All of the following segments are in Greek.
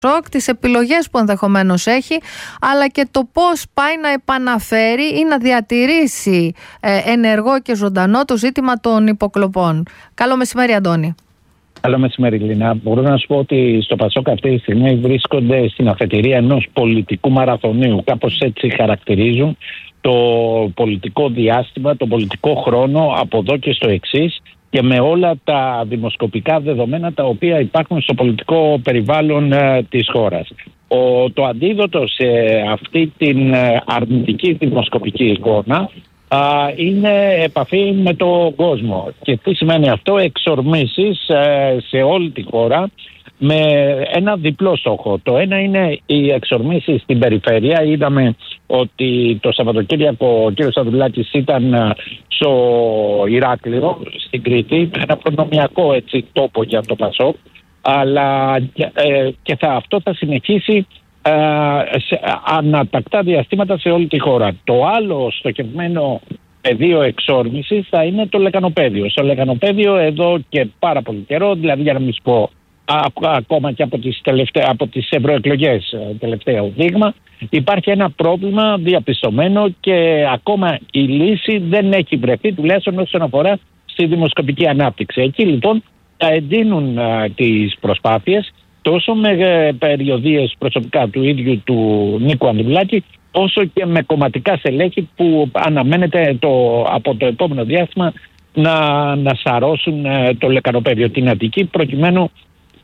τις επιλογές που ενδεχομένως έχει, αλλά και το πώς πάει να επαναφέρει ή να διατηρήσει ενεργό και ζωντανό το ζήτημα των υποκλοπών. Καλό μεσημέρι, Αντώνη. Καλό μεσημέρι, Λίνα. Μπορώ να σου πω ότι στο Πασόκ αυτή τη στιγμή βρίσκονται στην αφετηρία ενός πολιτικού μαραθωνίου. Κάπως έτσι χαρακτηρίζουν το πολιτικό διάστημα, το πολιτικό χρόνο από εδώ και στο εξής, και με όλα τα δημοσκοπικά δεδομένα τα οποία υπάρχουν στο πολιτικό περιβάλλον της χώρας. Το αντίδοτο σε αυτή την αρνητική δημοσκοπική εικόνα είναι επαφή με τον κόσμο. Και τι σημαίνει αυτό? Εξορμήσεις σε όλη τη χώρα με ένα διπλό στόχο. Το ένα είναι οι εξορμήσεις στην περιφέρεια. Είδαμε ότι το Σαββατοκύριακο ο κ. Ανδρουλάκης ήταν στο Ηράκλειο, στην Κρήτη, ένα προνομιακό έτσι τόπο για το Πασόκ, αλλά και αυτό θα συνεχίσει σε ανατακτά διαστήματα σε όλη τη χώρα. Το άλλο στοχευμένο πεδίο εξόρμησης θα είναι το Λεκανοπαίδιο. Στο Λεκανοπαίδιο εδώ και πάρα πολύ καιρό, δηλαδή για να μην σου πω ακόμα και από τις ευρωεκλογές τελευταίο δείγμα, υπάρχει ένα πρόβλημα διαπιστωμένο και ακόμα η λύση δεν έχει βρεθεί, τουλάχιστον όσον αφορά στη δημοσκοπική ανάπτυξη. Εκεί λοιπόν θα εντείνουν τις προσπάθειες τόσο με περιοδίες προσωπικά του ίδιου του Νίκου Ανδρουλάκη, όσο και με κομματικά στελέχη που αναμένεται από το επόμενο διάστημα να σαρώσουν το Λεκανοπαίδιο, την Αττική, προκειμένου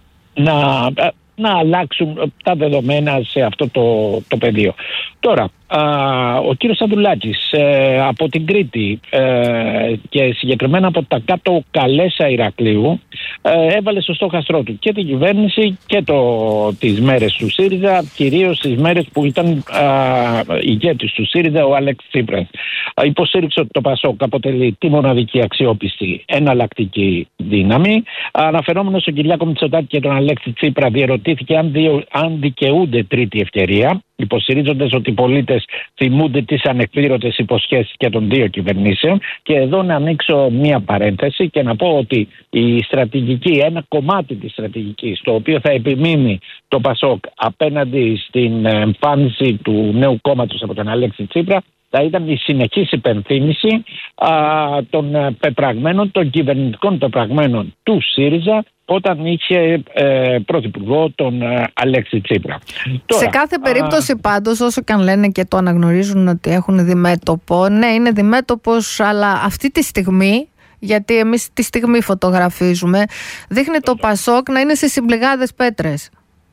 να αλλάξουν τα δεδομένα σε αυτό το πεδίο. Τώρα, ο κύριος Ανδρουλάκης από την Κρήτη και συγκεκριμένα από τα κάτω Καλέσσα Ηρακλείου έβαλε στο στόχαστρό του και την κυβέρνηση και τις μέρες του ΣΥΡΙΖΑ, κυρίως τις μέρες που ήταν ηγέτης του ΣΥΡΙΖΑ ο Αλέξης Τσίπρας. Υποστήριξε ότι το Πασόκ αποτελεί τη μοναδική αξιόπιστη εναλλακτική δύναμη. Αναφερόμενος στον Κυριάκο Μητσοτάκη και τον Αλέξη Τσίπρα, διερωτήθηκε αν δικαιούνται τρίτη ευκαιρία, υποστηρίζοντας ότι οι πολίτες θυμούνται τις ανεκπλήρωτες υποσχέσεις και των δύο κυβερνήσεων. Και εδώ να ανοίξω μία παρένθεση και να πω ότι η στρατηγική, ένα κομμάτι της στρατηγικής, το οποίο θα επιμείνει το Πασόκ απέναντι στην εμφάνιση του νέου κόμματος από τον Αλέξη Τσίπρα, θα ήταν η συνεχής υπενθύμηση των κυβερνητικών πεπραγμένων του ΣΥΡΙΖΑ όταν είχε πρωθυπουργό τον Αλέξη Τσίπρα. Τώρα, σε κάθε περίπτωση πάντως, όσο και αν λένε και το αναγνωρίζουν ότι έχουν διμέτωπο, ναι, είναι διμέτωπος, αλλά αυτή τη στιγμή, γιατί εμείς τη στιγμή φωτογραφίζουμε, δείχνει το Πασόκ να είναι σε συμπληγάδες πέτρες.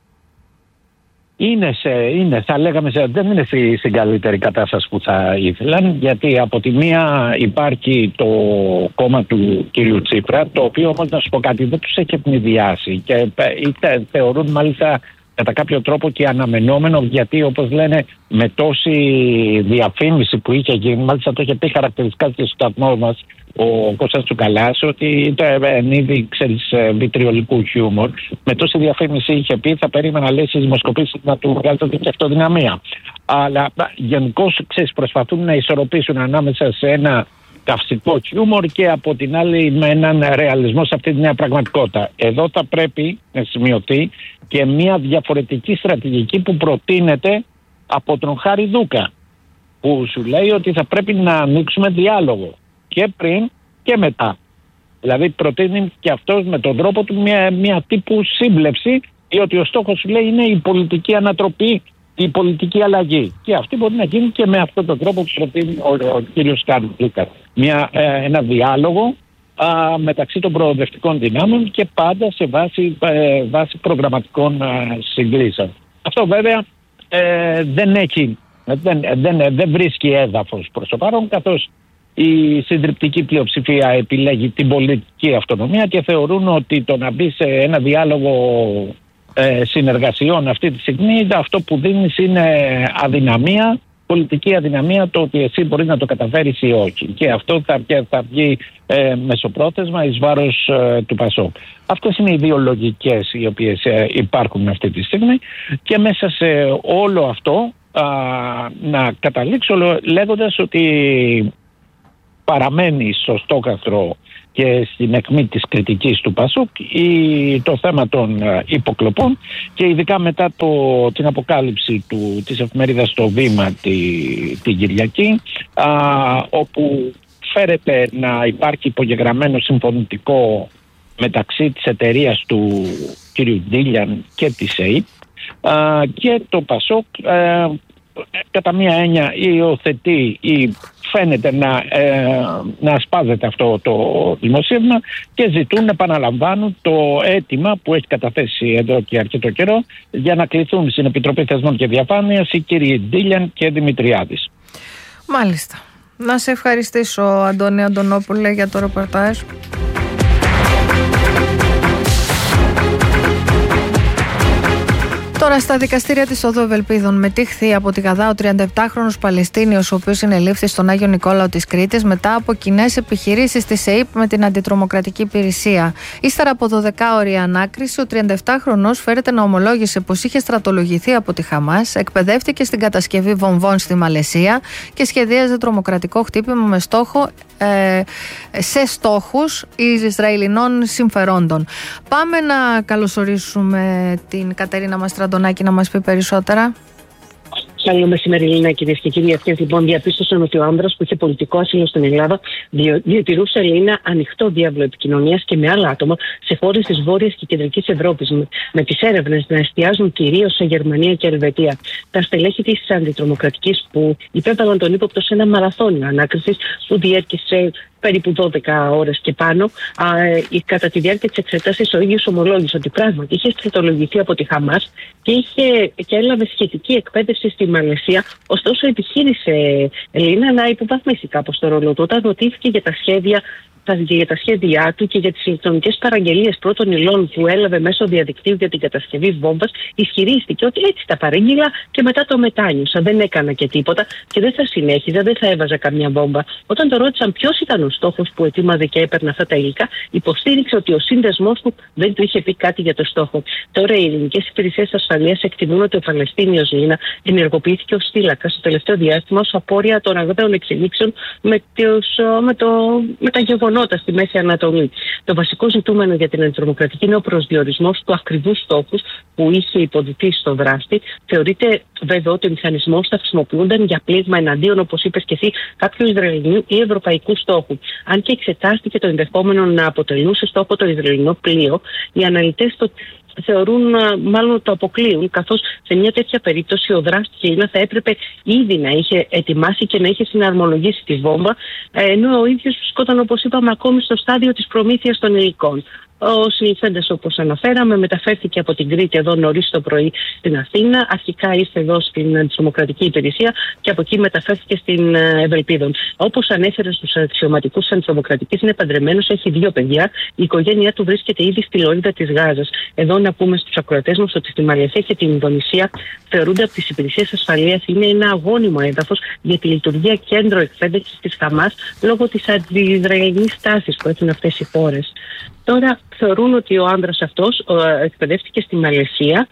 Θα λέγαμε, δεν είναι στην καλύτερη κατάσταση που θα ήθελαν, γιατί από τη μία υπάρχει το κόμμα του κ. Τσίπρα, το οποίο όμως, να σου πω κάτι, δεν τους έχει ευνηδιάσει και θεωρούν μάλιστα κατά κάποιο τρόπο και αναμενόμενο, γιατί όπως λένε με τόση διαφήμιση που είχε γίνει, μάλιστα το είχε πει χαρακτηριστικά στο σταθμό μας ο Κώστας Τσουκαλάς, ότι εν είδη, βιτριολικού χιούμορ, με τόση διαφήμιση είχε πει, θα περίμενα, λέει, στις δημοσκοπήσεις να του βγάλετε και αυτοδυναμία. Αλλά γενικώς, προσπαθούν να ισορροπήσουν ανάμεσα σε ένα καυστικό χιούμορ και από την άλλη με έναν ρεαλισμό σε αυτή τη νέα πραγματικότητα. Εδώ θα πρέπει να σημειωθεί και μια διαφορετική στρατηγική που προτείνεται από τον Χάρη Δούκα, που σου λέει ότι θα πρέπει να ανοίξουμε διάλογο και πριν και μετά. Δηλαδή προτείνει και αυτός με τον τρόπο του μια τύπου σύμπλευση, διότι ο στόχος, σου λέει, είναι η πολιτική ανατροπή, η πολιτική αλλαγή. Και αυτή μπορεί να γίνει και με αυτόν τον τρόπο που προτείνει ο κύριος Χάρη Δούκα. Ένα διάλογο μεταξύ των προοδευτικών δυνάμεων και πάντα σε βάση προγραμματικών συγκλήσεων. Αυτό βέβαια δεν βρίσκει έδαφος προς το παρόν, καθώς η συντριπτική πλειοψηφία επιλέγει την πολιτική αυτονομία και θεωρούν ότι το να μπει σε ένα διάλογο συνεργασιών αυτή τη στιγμή, αυτό που δίνεις είναι αδυναμία, πολιτική αδυναμία, το ότι εσύ μπορείς να το καταφέρεις ή όχι. Και αυτό θα βγει μεσοπρόθεσμα εις βάρος του Πασόκ. Αυτές είναι οι δύο λογικές οι οποίες υπάρχουν αυτή τη στιγμή, και μέσα σε όλο αυτό να καταλήξω λέγοντας ότι παραμένει στο στόχαστρο και στην αιχμή της κριτικής του ΠΑΣΟΚ το θέμα των υποκλοπών, και ειδικά μετά την αποκάλυψη της εφημερίδας «Το Βήμα» την Κυριακή, όπου φέρεται να υπάρχει υπογεγραμμένο συμφωνητικό μεταξύ της εταιρείας του κ. Ντίλιαν και της ΕΕΠ, και το ΠΑΣΟΚ κατά μία έννοια υιοθετεί ή φαίνεται να ασπάζεται αυτό το δημοσίευμα και ζητούν, επαναλαμβάνουν, το αίτημα που έχει καταθέσει εδώ και αρκετό καιρό για να κληθούν στην Επιτροπή Θεσμών και Διαφάνειας οι κύριοι Ντίλιαν και Δημητριάδης. Μάλιστα. Να σε ευχαριστήσω, Αντώνη Αντωνόπουλε, για το ρεπορτάζ. Τώρα στα δικαστήρια της Οδού Ευελπίδων μετήχθη από τη Γαδά ο 37χρονος Παλαιστίνιος, ο οποίος συνελήφθη στον Άγιο Νικόλαο της Κρήτης μετά από κοινές επιχειρήσεις της ΕΕΠ με την Αντιτρομοκρατική Υπηρεσία. Ύστερα από 12ωρη ανάκριση, ο 37χρονος φέρεται να ομολόγησε πως είχε στρατολογηθεί από τη Χαμάς, εκπαιδεύτηκε στην κατασκευή βομβών στη Μαλαισία και σχεδίαζε τρομοκρατικό χτύπημα με στόχο σε στόχους Ισραηλινών συμφερόντων. Πάμε να καλωσορίσουμε την Κατερίνα Μαστραντονάκη να μας πει περισσότερα. Καλό μεσημέρι, Ελίνα, κυρίες και κύριοι. Αυτές λοιπόν διαπίστωσαν ότι ο άνδρας που είχε πολιτικό άσυλο στην Ελλάδα διατηρούσε, Ελίνα, ανοιχτό διάβλο επικοινωνίας και με άλλα άτομα σε χώρες της Βόρειας και Κεντρικής Ευρώπης, με τις έρευνες να εστιάζουν κυρίως σε Γερμανία και Ελβετία. Τα στελέχη της Αντιτρομοκρατικής που υπέβαλαν τον ύποπτο σε ένα μαραθώνιο ανάκρισης που διέρχησε περίπου 12 ώρες και πάνω. Κατά τη διάρκεια της εξετάσεως ο ίδιος ομολόγησε ότι πράγματι είχε στρατολογηθεί από τη Χαμάς και έλαβε σχετική εκπαίδευση στη Μαλαισία. Ωστόσο επιχείρησε, Ελίνα, να υποβαθμίσει κάπως το ρόλο του όταν ρωτήθηκε για τα σχέδιά του και για τις ηλεκτρονικές παραγγελίες πρώτων υλών που έλαβε μέσω διαδικτύου για την κατασκευή βόμβας. Ισχυρίστηκε ότι έτσι τα παρήγγειλα και μετά το μετάνιωσα. Δεν έκανα και τίποτα και δεν θα συνέχιζα, δεν θα έβαζα καμιά βόμβα. Όταν το ρώτησαν ποιος ήταν ο στόχος που ετοίμαζε και έπαιρνε αυτά τα υλικά, υποστήριξε ότι ο σύνδεσμός του δεν του είχε πει κάτι για το στόχο. Τώρα οι ελληνικές υπηρεσίες ασφαλείας εκτιμούν ότι ο Παλαιστίνιος, Λίνα, ενεργοποιήθηκε ως θύλακας στο τελευταίο διάστημα ως απόρρια των αγδαίων εξελίξεων με τα γεγονότα στη Μέση Ανατολή. Το βασικό ζητούμενο για την αντιτρομοκρατική είναι ο προσδιορισμός του ακριβούς στόχου που είχε υποδηθεί στο δράστη. Θεωρείται βέβαια ότι ο μηχανισμός θα χρησιμοποιούνταν για πλήγμα εναντίον, όπως είπες και εσύ, κάποιου Ισραηλινού ή ευρωπαϊκού στόχου. Αν και εξετάστηκε το ενδεχόμενο να αποτελούσε στόχο το Ισραηλινό πλοίο, οι αναλυτές το θεωρούν, μάλλον το αποκλείουν, καθώς σε μια τέτοια περίπτωση ο δράστης Λίνα θα έπρεπε ήδη να είχε ετοιμάσει και να είχε συναρμολογήσει τη βόμβα, ενώ ο ίδιος βρισκόταν, όπως είπαμε, ακόμη στο στάδιο της προμήθειας των υλικών. Ο συλληφθέντας, όπως αναφέραμε, μεταφέρθηκε από την Κρήτη εδώ νωρίς το πρωί στην Αθήνα. Αρχικά ήρθε εδώ στην Αντιτρομοκρατική Υπηρεσία και από εκεί μεταφέρθηκε στην Ευελπίδων. Όπως ανέφερε στους αξιωματικούς της Αντιτρομοκρατικής, είναι παντρεμένος, έχει 2 παιδιά. Η οικογένειά του βρίσκεται ήδη στη λωρίδα της Γάζας. Εδώ να πούμε στους ακροατές μας ότι στη Μαλαισία και την Ινδονησία θεωρούνται από τις υπηρεσίες ασφαλείας είναι ένα αγώνιμο έδαφος για τη λειτουργία κέντρο εκπαίδευσης της Χαμάς λόγω της αντιισραηλινής τάσης που έχουν αυτές οι χώρες. Τώρα θεωρούν ότι ο άνδρας αυτός εκπαιδεύτηκε στη Μαλαισία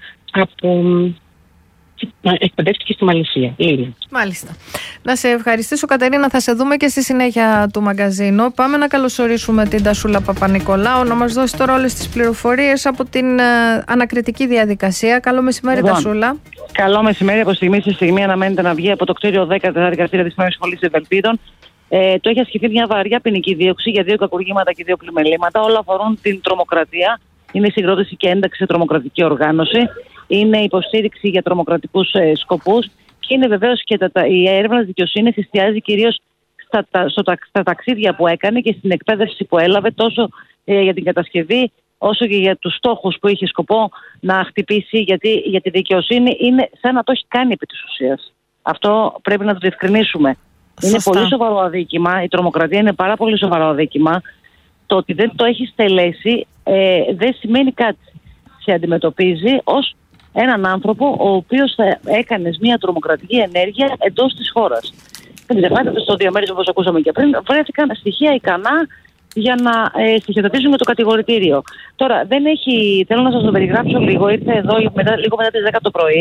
εκπαιδεύτηκε στη Μαλαισία. Μάλιστα. Να σε ευχαριστήσω, Κατερίνα. Θα σε δούμε και στη συνέχεια του μαγκαζίνου. Πάμε να καλωσορίσουμε την Τασούλα Παπα-Νικολάου να μας δώσει τώρα όλες τις πληροφορίες από την ανακριτική διαδικασία. Καλό μεσημέρι, Τασούλα. Καλό μεσημέρι. Από στιγμή σε στιγμή αναμένεται να βγει από το κτίριο 10 τα δικαστήρια της Νέας Σχολής Ευελπίδων. Το έχει ασκηθεί μια βαριά ποινική δίωξη για 2 κακουργήματα και 2 πλημελήματα. Όλα αφορούν την τρομοκρατία. Είναι συγκρότηση και ένταξη σε τρομοκρατική οργάνωση. Είναι υποστήριξη για τρομοκρατικούς σκοπούς. Και είναι βεβαίως και η έρευνα δικαιοσύνης εστιάζει κυρίως στα ταξίδια που έκανε και στην εκπαίδευση που έλαβε, τόσο για την κατασκευή όσο και για τους στόχους που είχε σκοπό να χτυπήσει. Γιατί για τη δικαιοσύνη είναι σαν να το έχει κάνει επί της ουσίας. Αυτό πρέπει να το διευκρινίσουμε. Είναι πολύ σοβαρό αδίκημα. Η τρομοκρατία είναι πάρα πολύ σοβαρό αδίκημα. Το ότι δεν το έχει στελέσει δεν σημαίνει κάτι. Σε αντιμετωπίζει ως έναν άνθρωπο ο οποίος θα έκανε μια τρομοκρατική ενέργεια εντός της χώρας. Δεν ξεχνάτε, στο διαμέρισμα, όπως ακούσαμε και πριν, βρέθηκαν στοιχεία ικανά για να στοιχειοθετήσουν με το κατηγορητήριο. Τώρα, δεν έχει, θέλω να σας το περιγράψω λίγο. Ήρθε εδώ λίγο μετά τις 10 το πρωί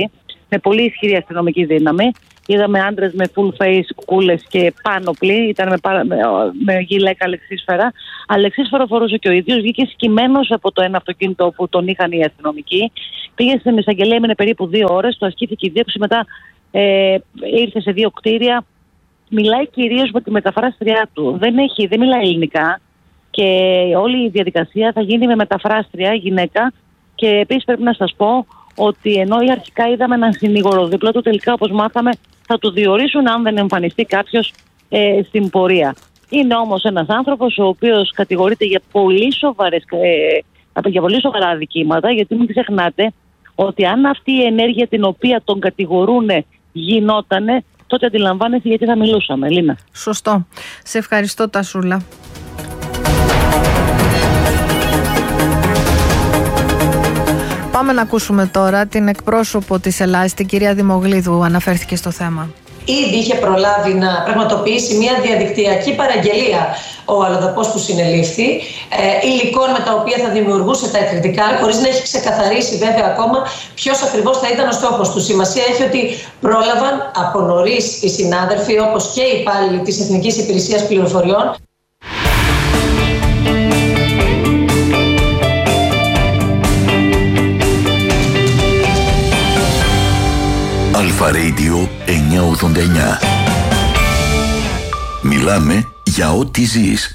με πολύ ισχυρή αστυνομική δύναμη. Είδαμε άντρες με full face, κουκούλες και πάνοπλοι. Ήταν με γυλαίκα λεξίσφαιρα. Αλλά λεξίσφαιρο φορούσε και ο ίδιος. Βγήκε σκυμμένος από το ένα αυτοκίνητο που τον είχαν οι αστυνομικοί. Πήγε στην εισαγγελία, έμεινε περίπου 2 ώρες. Το ασκήθηκε η δίωξη. Μετά ήρθε σε 2 κτίρια. Μιλάει κυρίως με τη μεταφράστριά του. Δεν μιλάει ελληνικά. Και όλη η διαδικασία θα γίνει με μεταφράστρια γυναίκα. Και επίσης πρέπει να σας πω ότι ενώ αρχικά είδαμε έναν συνήγορο δίπλα του, τελικά όπως μάθαμε θα του διορίσουν αν δεν εμφανιστεί κάποιος στην πορεία. Είναι όμως ένας άνθρωπος ο οποίος κατηγορείται για πολύ σοβαρά αδικήματα, γιατί μην ξεχνάτε ότι αν αυτή η ενέργεια την οποία τον κατηγορούν γινότανε, τότε αντιλαμβάνεσαι γιατί θα μιλούσαμε. Λίνα. Σωστό. Σε ευχαριστώ, Τασούλα. Πάμε να ακούσουμε τώρα την εκπρόσωπο της Ελλάδας, την κυρία Δημογλίδου, αναφέρθηκε στο θέμα. Ήδη είχε προλάβει να πραγματοποιήσει μια διαδικτυακή παραγγελία ο αλλοδαπός που συνελήφθη, υλικών με τα οποία θα δημιουργούσε τα εκρηκτικά, χωρίς να έχει ξεκαθαρίσει βέβαια ακόμα ποιος ακριβώς θα ήταν ο στόχος του. Σημασία έχει ότι πρόλαβαν από νωρίς οι συνάδελφοι, όπως και οι υπάλληλοι της Εθνικής Υπηρεσίας Πληροφοριών. Αλφα Radio 989. Μιλάμε για ό,τι ζεις.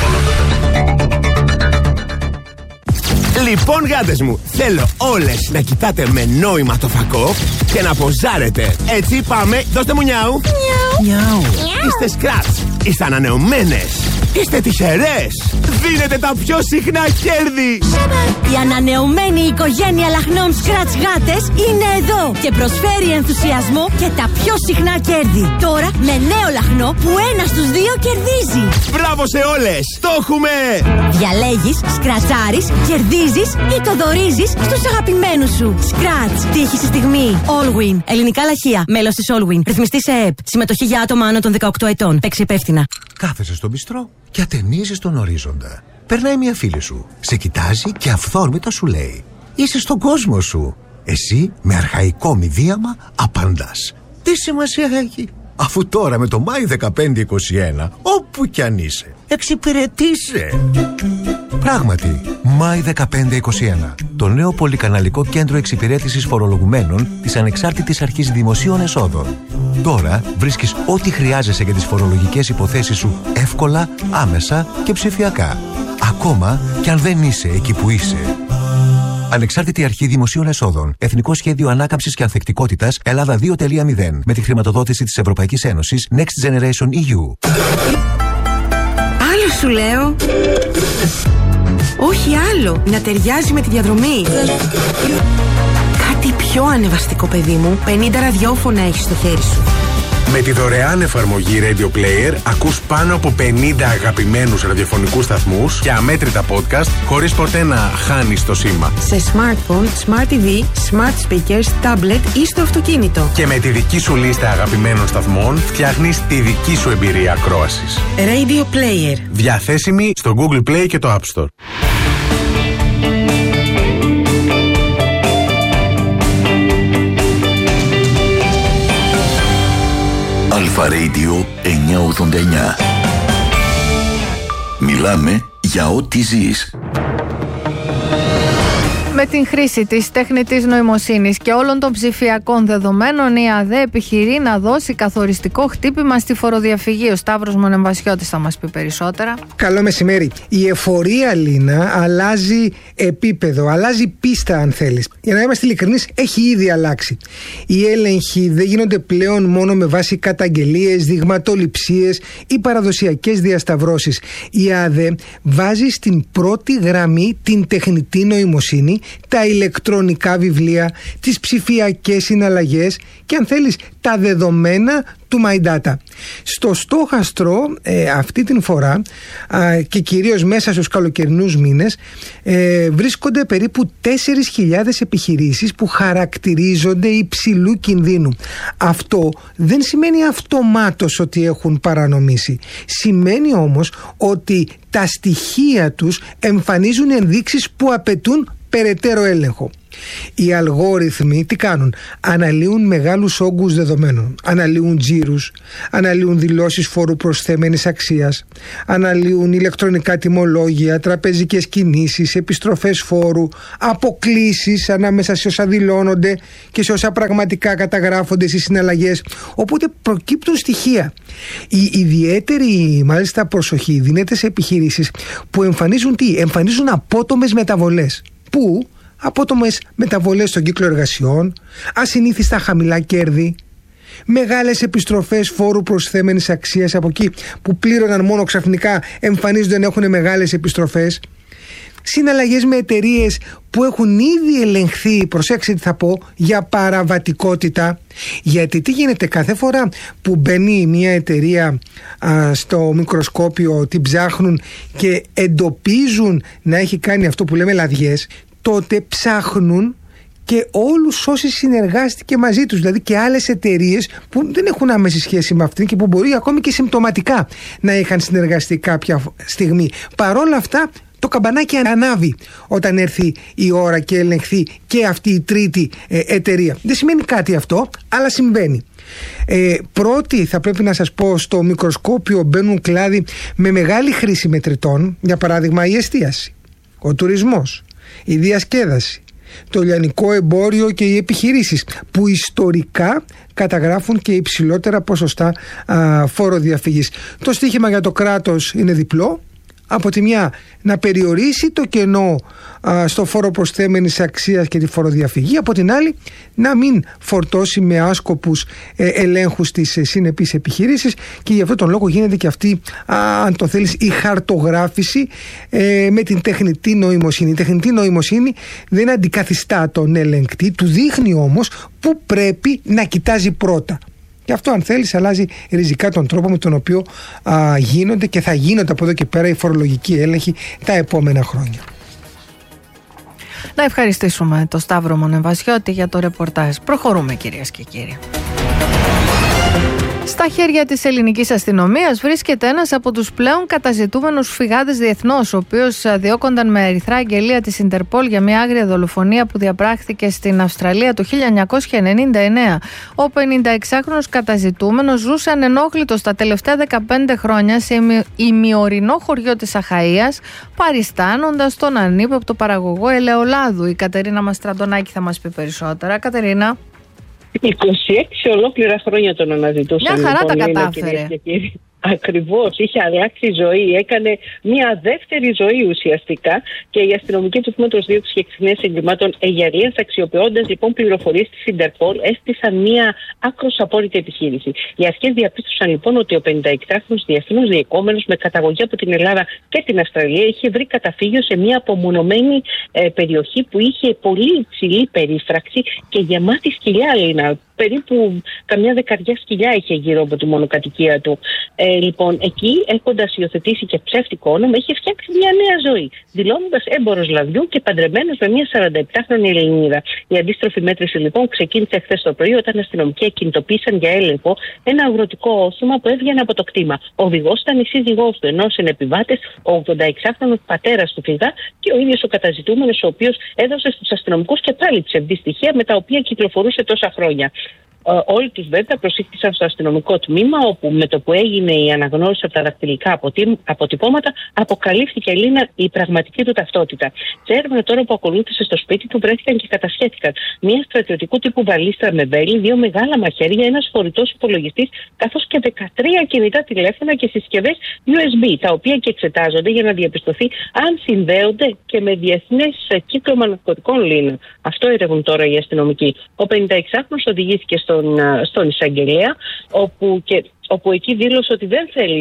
Λοιπόν, γάτες μου, θέλω όλες να κοιτάτε με νόημα το φακό και να ποζάρετε. Έτσι πάμε, δώστε μου νιάου. Νιάου. Είστε σκράτς, είστε ανανεωμένες, είστε τυχερές. Δίνετε τα πιο συχνά κέρδη. Η ανανεωμένη οικογένεια λαχνών Scratch γάτες είναι εδώ και προσφέρει ενθουσιασμό και τα πιο συχνά κέρδη. Τώρα με νέο λαχνό που 1 στους 2 κερδίζει. Μπράβο σε όλες, το έχουμε! Διαλέγεις, σκρατσάρεις, κερδίζεις ή το δωρίζεις στους αγαπημένους σου. Scratch, τύχη στη στιγμή. Allwin, ελληνικά λαχεία, μέλος της Allwin, ρυθμιστή σε ΕΕΠ. Συμμετοχή για άτομα άνω των 18 ετών. Παίξει υπεύθυνα. Κάθεσαι στο μπιστρό και ατενίζεις τον ορίζοντα. Περνάει μια φίλη σου, σε κοιτάζει και αυθόρμητα σου λέει: είσαι στον κόσμο σου. Εσύ με αρχαϊκό μηδίαμα απαντάς: τι σημασία έχει, αφού τώρα με το Μάη 1521 όπου κι αν είσαι εξυπηρετείσαι. Πράγματι, Μάη 1521, το νέο πολυκαναλικό κέντρο εξυπηρέτησης φορολογουμένων της Ανεξάρτητης Αρχής Δημοσίων Εσόδων. Τώρα βρίσκεις ό,τι χρειάζεσαι για τις φορολογικές υποθέσεις σου εύκολα, άμεσα και ψηφιακά. Ακόμα κι αν δεν είσαι εκεί που είσαι. Ανεξάρτητη Αρχή Δημοσίων Εσόδων. Εθνικό Σχέδιο Ανάκαμψης και Ανθεκτικότητας Ελλάδα 2.0. Με τη χρηματοδότηση της Ευρωπαϊκής Ένωσης Next Generation EU. Άλλο σου λέω. Όχι άλλο. Να ταιριάζει με τη διαδρομή. Κάτι πιο ανεβαστικό, παιδί μου. 50 ραδιόφωνα έχεις στο χέρι σου. Με τη δωρεάν εφαρμογή Radio Player ακούς πάνω από 50 αγαπημένους ραδιοφωνικούς σταθμούς και αμέτρητα podcast χωρίς ποτέ να χάνεις το σήμα. Σε smartphone, smart TV, smart speakers, tablet ή στο αυτοκίνητο. Και με τη δική σου λίστα αγαπημένων σταθμών φτιάχνεις τη δική σου εμπειρία ακρόασης. Radio Player. Διαθέσιμη στο Google Play και το App Store. Αλφα Radio 989. Μιλάμε για ό,τι ζεις. Με την χρήση της τεχνητής νοημοσύνης και όλων των ψηφιακών δεδομένων, η ΑΔΕ επιχειρεί να δώσει καθοριστικό χτύπημα στη φοροδιαφυγή. Ο Σταύρος Μονεμβασιώτης θα μας πει περισσότερα. Καλό μεσημέρι. Η εφορία, Λίνα, αλλάζει επίπεδο, αλλάζει πίστα, αν θέλεις. Για να είμαστε ειλικρινείς, έχει ήδη αλλάξει. Οι έλεγχοι δεν γίνονται πλέον μόνο με βάση καταγγελίες, δειγματοληψίες ή παραδοσιακές διασταυρώσεις. Η ΑΔΕ βάζει στην πρώτη γραμμή την τεχνητή νοημοσύνη, τα ηλεκτρονικά βιβλία, τις ψηφιακές συναλλαγές και, αν θέλεις, τα δεδομένα του My Data. Στο στόχαστρο αυτή την φορά και κυρίως μέσα στους καλοκαιρινούς μήνες βρίσκονται περίπου 4.000 επιχειρήσεις που χαρακτηρίζονται υψηλού κινδύνου. Αυτό δεν σημαίνει αυτομάτως ότι έχουν παρανομήσει. Σημαίνει όμως ότι τα στοιχεία τους εμφανίζουν ενδείξεις που απαιτούν περαιτέρω έλεγχο. Οι αλγόριθμοι τι κάνουν? Αναλύουν μεγάλους όγκους δεδομένων, αναλύουν τζίρους, αναλύουν δηλώσεις φόρου προσθέμενης αξίας, αναλύουν ηλεκτρονικά τιμολόγια, τραπεζικές κινήσεις, επιστροφές φόρου, αποκλίσεις ανάμεσα σε όσα δηλώνονται και σε όσα πραγματικά καταγράφονται στις συναλλαγές. Οπότε προκύπτουν στοιχεία. Η ιδιαίτερη μάλιστα προσοχή δίνεται σε επιχειρήσεις που εμφανίζουν τι? Εμφανίζουν απότομες μεταβολές. Πού? Απότομες μεταβολές στον κύκλο εργασιών, ασυνήθιστα χαμηλά κέρδη, μεγάλες επιστροφές φόρου προσθέμενης αξίας από εκεί που πλήρωναν μόνο ξαφνικά εμφανίζονται να έχουν μεγάλες επιστροφές, συναλλαγές με εταιρείες που έχουν ήδη ελεγχθεί, προσέξτε τι θα πω, για παραβατικότητα. Γιατί τι γίνεται? Κάθε φορά που μπαίνει μια εταιρεία στο μικροσκόπιο, την ψάχνουν και εντοπίζουν να έχει κάνει αυτό που λέμε λαδιές, τότε ψάχνουν και όλους όσοι συνεργάστηκε μαζί τους, δηλαδή και άλλες εταιρείες που δεν έχουν άμεση σχέση με αυτήν και που μπορεί ακόμη και συμπτωματικά να είχαν συνεργαστεί κάποια στιγμή. Παρόλα αυτά το καμπανάκι ανάβει όταν έρθει η ώρα και ελεγχθεί και αυτή η τρίτη εταιρεία. Δεν σημαίνει κάτι αυτό, αλλά συμβαίνει. Πρώτοι θα πρέπει να σας πω στο μικροσκόπιο μπαίνουν κλάδοι με μεγάλη χρήση μετρητών, για παράδειγμα η εστίαση, ο τουρισμός, η διασκέδαση, το λιανικό εμπόριο και οι επιχειρήσεις που ιστορικά καταγράφουν και υψηλότερα ποσοστά φόροδιαφυγής. Το στοίχημα για το κράτος είναι διπλό. Από τη μια να περιορίσει το κενό στο φόρο προσθέμενης αξίας και τη φοροδιαφυγή, από την άλλη να μην φορτώσει με άσκοπους ελέγχους τις συνεπείς επιχειρήσεις, και γι' αυτόν τον λόγο γίνεται και αυτή, αν το θέλεις, η χαρτογράφηση με την τεχνητή νοημοσύνη. Η τεχνητή νοημοσύνη δεν αντικαθιστά τον ελεγκτή, του δείχνει όμως που πρέπει να κοιτάζει πρώτα. Και αυτό, αν θέλεις, αλλάζει ριζικά τον τρόπο με τον οποίο γίνονται και θα γίνονται από εδώ και πέρα οι φορολογικοί έλεγχοι τα επόμενα χρόνια. Να ευχαριστήσουμε τον Σταύρο Μονεβασιώτη για το ρεπορτάζ. Προχωρούμε, κυρίες και κύριοι. Στα χέρια της ελληνικής αστυνομίας βρίσκεται ένας από τους πλέον καταζητούμενους φυγάδες διεθνώς, ο οποίος διώκονταν με ερυθρά αγγελία της Ιντερπόλ για μια άγρια δολοφονία που διαπράχθηκε στην Αυστραλία το 1999. Ο 56χρονος καταζητούμενος ζούσε ανενόχλητος τα τελευταία 15 χρόνια σε ημιορεινό χωριό της Αχαΐας, παριστάνοντας τον ανύποπτο παραγωγό ελαιολάδου. Η Κατερίνα Μαστραντονάκη θα μας πει περισσότερα. Κατερίνα. 26 ολόκληρα χρόνια τον αναζητούσαν. Μια χαρά τα κατάφερε. Ακριβώς, είχε αλλάξει ζωή, έκανε μια δεύτερη ζωή ουσιαστικά, και η αστυνομική του τμήματος δίωξης και εξυχνίασης εγκλημάτων Αιγερίας, αξιοποιώντας λοιπόν πληροφορίες της Ιντερπόλ, έστησαν μια άκρως απόρριτη επιχείρηση. Οι αρχές διαπίστωσαν λοιπόν ότι ο 56χρονος διεθνώς διεκόμενος με καταγωγή από την Ελλάδα και την Αυστραλία είχε βρει καταφύγιο σε μια απομονωμένη περιοχή που είχε πολύ υψηλή περίφραξη και γεμάτη σκυλιά, Λίνα. Περίπου καμιά δεκαριά σκυλιά είχε γύρω από τη μονοκατοικία του. Λοιπόν, εκεί, έχοντας υιοθετήσει και ψεύτικο όνομα, είχε φτιάξει μια νέα ζωή, δηλώνοντας έμπορος λαδιού και παντρεμένος με μια 47χρονη Ελληνίδα. Η αντίστροφη μέτρηση λοιπόν ξεκίνησε χθες το πρωί, όταν αστυνομικοί κινητοποίησαν για έλεγχο ένα αγροτικό όχημα που έβγαινε από το κτήμα. Ο οδηγός ήταν η σύζυγός του, ενώ συνεπιβάτες ο 86χρονος πατέρας του φυγά και ο ίδιος ο καταζητούμενος, ο οποίος έδωσε στους αστυνομικούς και πάλι ψευδή στοιχεία με τα οποία κυκλοφορούσε τόσα χρόνια. Όλοι τους βέβαια προσήχθησαν στο αστυνομικό τμήμα, όπου με το που έγινε η αναγνώριση από τα δακτυλικά αποτυπώματα αποκαλύφθηκε, Ελίνα, η πραγματική του ταυτότητα. Σε έρευνα τώρα που ακολούθησε στο σπίτι του βρέθηκαν και κατασχέθηκαν μια στρατιωτικού τύπου βαλίστρα με βέλη, 2 μεγάλα μαχαίρια, ένας φορητός υπολογιστής, καθώς και 13 κινητά τηλέφωνα και συσκευές USB, τα οποία και εξετάζονται για να διαπιστωθεί αν συνδέονται και με διεθνές κύκλωμα ναρκωτικών, Λίνα. Αυτό ερευνούν τώρα οι αστυνομικοί. Ο 56χρονος οδηγήθηκε στον εισαγγελέα, όπου εκεί δήλωσε ότι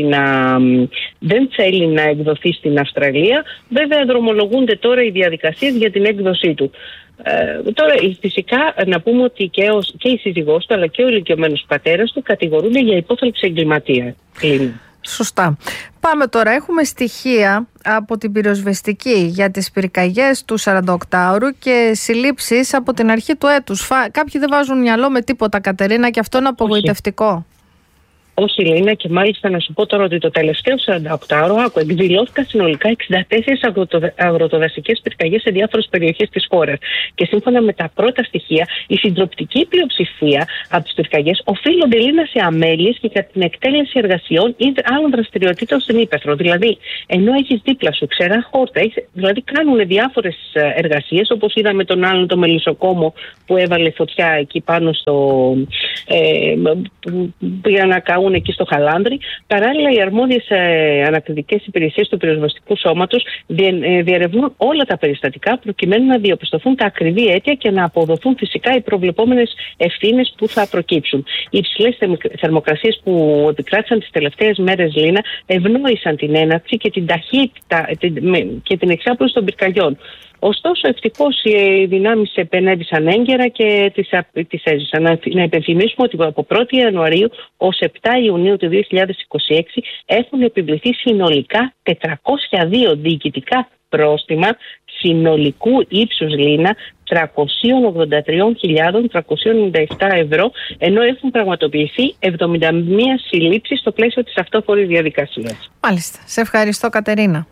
δεν θέλει να εκδοθεί στην Αυστραλία. Βέβαια δρομολογούνται τώρα οι διαδικασίες για την έκδοσή του. Τώρα φυσικά να πούμε ότι και η σύζυγός του αλλά και ο ηλικιωμένος πατέρας του κατηγορούνται για υπόθαλψη εγκληματία. Σωστά. Πάμε τώρα. Έχουμε στοιχεία από την πυροσβεστική για τις πυρκαγιές του 48ωρου και συλλήψεις από την αρχή του έτους. Κάποιοι δεν βάζουν μυαλό με τίποτα, Κατερίνα, και αυτό είναι απογοητευτικό. Όχι, Λίνα, και μάλιστα να σου πω τώρα ότι το τελευταίο 48ωρο εκδηλώθηκαν συνολικά 64 αγροτοδασικές πυρκαγιές σε διάφορες περιοχές της χώρας. Και σύμφωνα με τα πρώτα στοιχεία, η συντριπτική πλειοψηφία από τις πυρκαγιές οφείλονται, Λίνα, σε αμέλειες και για την εκτέλεση εργασιών ή άλλων δραστηριοτήτων στην ύπαιθρο. Δηλαδή, ενώ έχεις δίπλα σου ξερά χόρτα, δηλαδή κάνουν διάφορες εργασίες, όπως είδαμε τον άλλον, το μελισσοκόμο που έβαλε φωτιά εκεί πάνω που πήγαν να καούν εκεί στο Χαλάνδρι. Παράλληλα, οι αρμόδιες ανακριτικές υπηρεσίες του πυροσβεστικού σώματος διερευνούν όλα τα περιστατικά προκειμένου να διαπιστωθούν τα ακριβή αίτια και να αποδοθούν φυσικά οι προβλεπόμενες ευθύνες που θα προκύψουν. Οι υψηλές θερμοκρασίες που επικράτησαν τις τελευταίες μέρες, Λίνα, ευνόησαν την έναρξη και την ταχύτητα και την εξάπλωση των πυρκαγιών. Ωστόσο, ευτυχώς οι δυνάμεις επενέβησαν έγκαιρα και τις έζησαν. Να υπενθυμίσουμε ότι από 1η Ιανουαρίου ως 7 Ιουνίου του 2026 έχουν επιβληθεί συνολικά 402 διοικητικά πρόστιμα συνολικού ύψους, Λίνα, 383.397 ευρώ, ενώ έχουν πραγματοποιηθεί 71 συλλήψεις στο πλαίσιο της αυτόφορης διαδικασίας. Μάλιστα. Σε ευχαριστώ, Κατερίνα.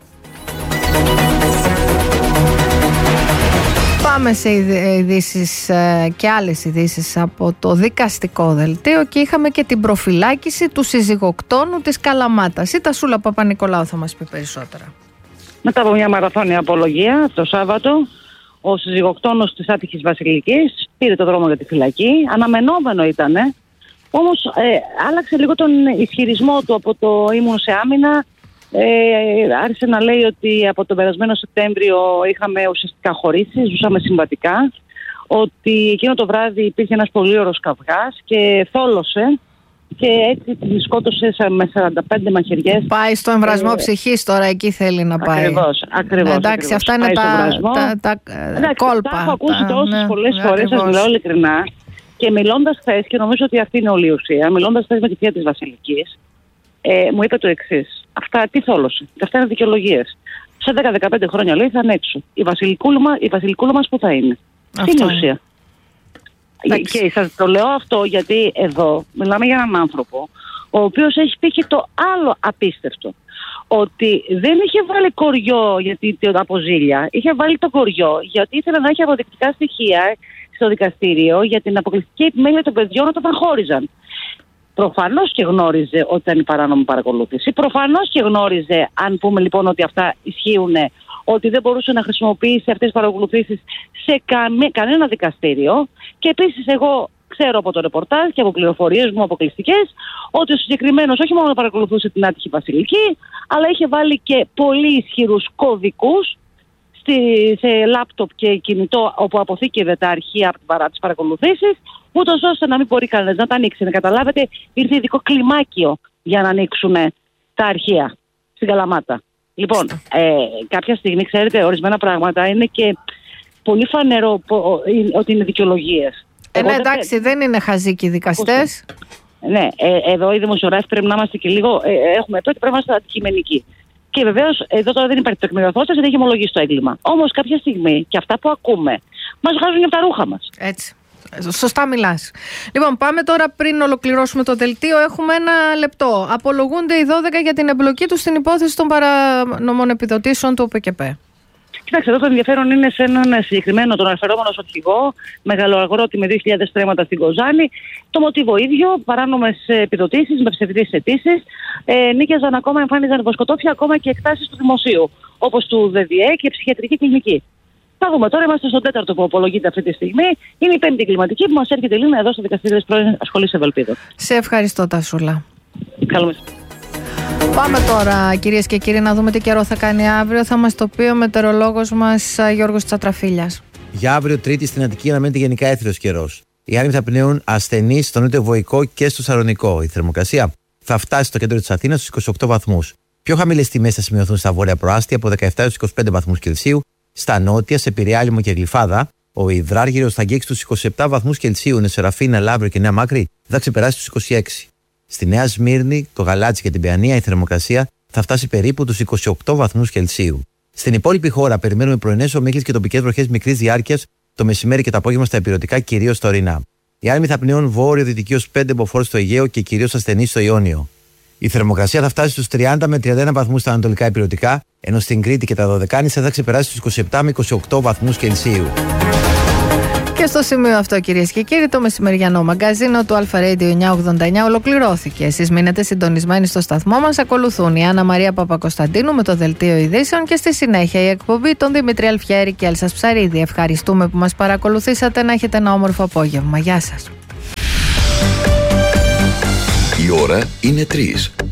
Πάμε σε ειδήσεις και άλλες ειδήσεις από το δικαστικό δελτίο και είχαμε και την προφυλάκηση του συζυγοκτόνου της Καλαμάτας. Η Τασούλα Παπα-Νικολάου θα μας πει περισσότερα. Μετά από μια μαραθώνια απολογία το Σάββατο, ο συζυγοκτόνος της άτυχης Βασιλικής πήρε το δρόμο για τη φυλακή. Αναμενόμενο ήτανε, όμως άλλαξε λίγο τον ισχυρισμό του από το ήμουν σε άμυνα. Άρχισε να λέει ότι από τον περασμένο Σεπτέμβριο είχαμε ουσιαστικά χωρίσει, ζούσαμε συμβατικά, ότι εκείνο το βράδυ υπήρχε ένας πολύ ωραίος καυγάς και θόλωσε και έτσι την σκότωσε με 45 μαχαιριές. Πάει στο εμβρασμό ψυχής τώρα, εκεί θέλει να πάει. Ακριβώς. Εντάξει, αυτά είναι τα κόλπα. Τα έχω ακούσει τόσες πολλές φορές, σας μιλάω ειλικρινά, και μιλώντας χθες, και νομίζω ότι αυτή είναι όλη η ουσία, μιλώντας χθες με τη θεία της Βασιλικής, μου είπε το εξής. Αυτά τι θόλωσε? Αυτά είναι δικαιολογίες. Σε 10-15 χρόνια, λέει, θα είναι έξω. Η βασιλικούλα μας που θα είναι? Τι είναι ουσία? Και σας το λέω αυτό γιατί εδώ μιλάμε για έναν άνθρωπο ο οποίος έχει πει και το άλλο απίστευτο. Ότι δεν είχε βάλει κοριό γιατί από ζήλια. Είχε βάλει το κοριό γιατί ήθελε να έχει αποδεικτικά στοιχεία στο δικαστήριο για την αποκλειστική επιμέλεια των παιδιών όταν τα χώριζαν. Προφανώς και γνώριζε ότι ήταν η παράνομη παρακολούθηση. Προφανώς και γνώριζε, αν πούμε λοιπόν ότι αυτά ισχύουν, ότι δεν μπορούσε να χρησιμοποιήσει αυτές τις παρακολουθήσεις σε κανένα δικαστήριο. Και επίσης εγώ ξέρω από το ρεπορτάζ και από πληροφορίες μου αποκλειστικές ότι ο συγκεκριμένος όχι μόνο παρακολουθούσε την άτυχη Βασιλική, αλλά είχε βάλει και πολύ ισχυρούς κωδικούς σε λάπτοπ και κινητό όπου αποθήκευε τα αρχεία από τις παρακολουθήσεις, ούτως ώστε να μην μπορεί κανένας να τα ανοίξει. Να καταλάβετε, ήρθε ειδικό κλιμάκιο για να ανοίξουν τα αρχεία στην Καλαμάτα. Λοιπόν, κάποια στιγμή, ξέρετε, ορισμένα πράγματα είναι και πολύ φανερό ότι είναι δικαιολογίες. Ναι, εντάξει, δεν είναι χαζοί οι δικαστές. Ναι, εδώ οι δημοσιογράφοι πρέπει να είμαστε και λίγο. Έχουμε τότε πρέπει να είμαστε αντικειμενικοί. Και βεβαίως εδώ τώρα δεν υπάρχει τεκμηριωθότητα, δεν έχει ομολογήσει το έγκλημα. Όμως κάποια στιγμή και αυτά που ακούμε μας βγάζουν για τα ρούχα μας. Έτσι. Σωστά μιλάς. Λοιπόν, πάμε τώρα πριν ολοκληρώσουμε το δελτίο. Έχουμε ένα λεπτό. Απολογούνται οι 12 για την εμπλοκή τους στην υπόθεση των παρανομών επιδοτήσεων του ΟΠΚΠ. Κοιτάξτε, εδώ το ενδιαφέρον είναι σε έναν συγκεκριμένο, τον αναφερόμενο αρχηγό, μεγαλοαγρότη με 2.000 στρέμματα στην Κοζάνη. Το μοτίβο ίδιο, παράνομες επιδοτήσεις με ψευδείς αιτήσεις. Νίκιαζαν ακόμα, εμφάνιζαν βοσκοτόπια ακόμα και εκτάσεις του δημοσίου, όπως του ΔΔΕ και ψυχιατρική κλινική. Θα δούμε τώρα, είμαστε στον 4ο που απολογείται αυτή τη στιγμή. Είναι η 5η εγκληματική που μας έρχεται, Λίνα, εδώ στο δικαστήριο της πρώην Σχολής Ευελπίδων. Σε ευχαριστώ, Τασούλα. Καλό μεσημέρι. Πάμε τώρα, κυρίες και κύριοι, να δούμε τι καιρό θα κάνει αύριο. Θα μας το πει ο μετεωρολόγος μας Γιώργος Τσατραφίλιας. Για αύριο Τρίτη στην Αττική αναμένεται γενικά έθριος καιρός. Οι άνεμοι θα πνέουν ασθενείς στο νότιο Βοϊκό και στο Σαρονικό. Η θερμοκρασία θα φτάσει στο κέντρο της Αθήνας στους 28 βαθμούς. Πιο χαμηλές τιμές θα σημειωθούν στα βόρεια προάστια από 17 έως 25 βαθμούς Κελσίου. Στα νότια, σε Πειραιά, Λίμνο και Γλυφάδα, ο Ιδράργυρος θα αγγίξει τους 27 βαθμούς Κελσίου, ενώ σε Ραφίνα, Λαύριο και Νέα Μάκρη θα ξεπεράσει τους 26. Στη Νέα Σμύρνη, το Γαλάτσι και την Παιανία, η θερμοκρασία θα φτάσει περίπου τους 28 βαθμούς Κελσίου. Στην υπόλοιπη χώρα, περιμένουμε πρωινές ομίχλες και τοπικές βροχές μικρής διάρκειας το μεσημέρι και το απόγευμα στα ηπειρωτικά, κυρίως στα ορεινά. Οι άνεμοι θα πνέουν βόρειο-δυτική ως 5 μποφόρ στο Αιγαίο και κυρίως ασθενείς στο Ιόνιο. Η θερμοκρασία θα φτάσει στους 30 με 31 βαθμούς στα ανατολικά ηπειρωτικά, ενώ στην Κρήτη και τα Δωδεκάνησα θα ξεπεράσει στους 27 με 28 βαθμούς Κελσίου. Και στο σημείο αυτό, κυρίες και κύριοι, το μεσημεριανό μαγκαζίνο του Αλφα Radio 989 ολοκληρώθηκε. Εσείς μείνετε συντονισμένοι στο σταθμό μας. Ακολουθούν η Άννα Μαρία Παπακοσταντίνου με το δελτίο ειδήσεων και στη συνέχεια η εκπομπή των Δημήτρη Αλφιέρη και Έλσας Ψαρίδη. Ευχαριστούμε που μας παρακολουθήσατε. Να έχετε ένα όμορφο απόγευμα. Γεια σας. Η ώρα είναι 3.